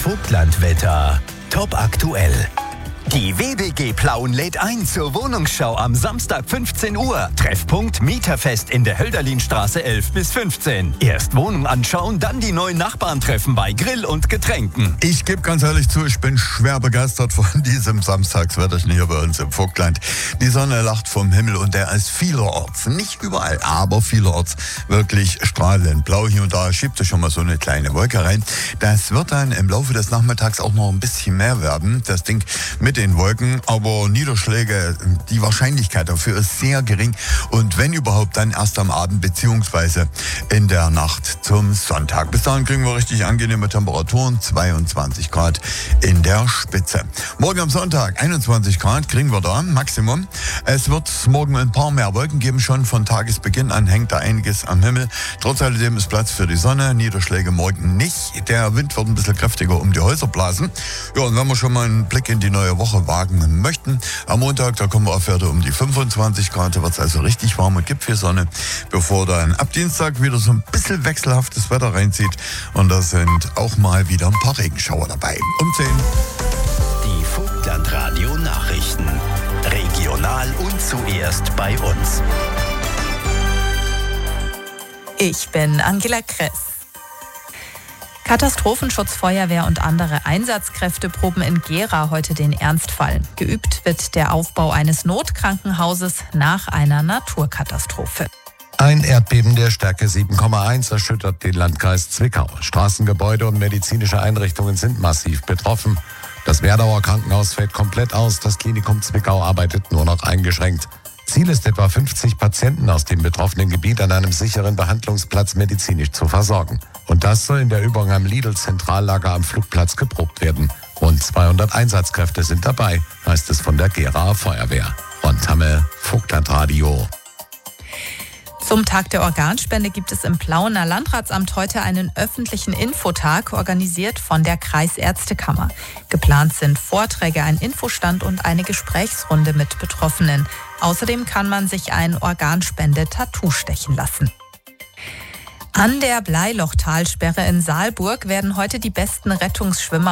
Vogtlandwetter. Top aktuell. Die WBG Plauen lädt ein zur Wohnungsschau am Samstag 15 Uhr. Treffpunkt Mieterfest in der Hölderlinstraße 11 bis 15. Erst Wohnung anschauen, dann die neuen Nachbarn treffen bei Grill und Getränken. Ich gebe ganz ehrlich zu, ich bin schwer begeistert von diesem Samstagswetterchen hier bei uns im Vogtland. Die Sonne lacht vom Himmel und der ist vielerorts, nicht überall, aber vielerorts wirklich strahlend blau. Hier und da schiebt es schon mal so eine kleine Wolke rein. Das wird dann im Laufe des Nachmittags auch noch ein bisschen mehr werden, das Ding mit den Wolken, aber Niederschläge, die Wahrscheinlichkeit dafür ist sehr gering und wenn überhaupt, dann erst am Abend beziehungsweise in der Nacht zum Sonntag. Bis dahin kriegen wir richtig angenehme Temperaturen, 22 Grad in der Spitze. Morgen am Sonntag 21 Grad kriegen wir da, Maximum. Es wird morgen ein paar mehr Wolken geben, schon von Tagesbeginn an hängt da einiges am Himmel. Trotz alledem ist Platz für die Sonne, Niederschläge morgen nicht. Der Wind wird ein bisschen kräftiger um die Häuser blasen. Ja, und wenn wir schon mal einen Blick in die neue Woche wagen möchten, am Montag, da kommen wir auf Werte um die 25 Grad, da wird es also richtig warm und gibt viel Sonne, bevor dann ab Dienstag wieder so ein bisschen wechselhaftes Wetter reinzieht und da sind auch mal wieder ein paar Regenschauer dabei. Um 10. Die Vogtlandradio Nachrichten. Regional und zuerst bei uns. Ich bin Angela Kress. Katastrophenschutz, Feuerwehr und andere Einsatzkräfte proben in Gera heute den Ernstfall. Geübt wird der Aufbau eines Notkrankenhauses nach einer Naturkatastrophe. Ein Erdbeben der Stärke 7,1 erschüttert den Landkreis Zwickau. Straßengebäude und medizinische Einrichtungen sind massiv betroffen. Das Werdauer Krankenhaus fällt komplett aus. Das Klinikum Zwickau arbeitet nur noch eingeschränkt. Ziel ist, etwa 50 Patienten aus dem betroffenen Gebiet an einem sicheren Behandlungsplatz medizinisch zu versorgen. Und das soll in der Übung am Lidl-Zentrallager am Flugplatz geprobt werden. Rund 200 Einsatzkräfte sind dabei, heißt es von der Geraer Feuerwehr. Ron Tamme, Vogtlandradio. Zum Tag der Organspende gibt es im Plauener Landratsamt heute einen öffentlichen Infotag, organisiert von der Kreisärztekammer. Geplant sind Vorträge, ein Infostand und eine Gesprächsrunde mit Betroffenen. Außerdem kann man sich ein Organspende-Tattoo stechen lassen. An der Bleilochtalsperre in Saalburg werden heute die besten Rettungsschwimmer